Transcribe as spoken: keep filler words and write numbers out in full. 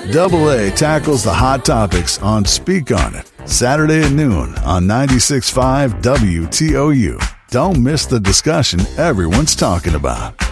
Double A tackles the hot topics on Speak On It, Saturday at noon on ninety-six point five W T O U. Don't miss the discussion everyone's talking about.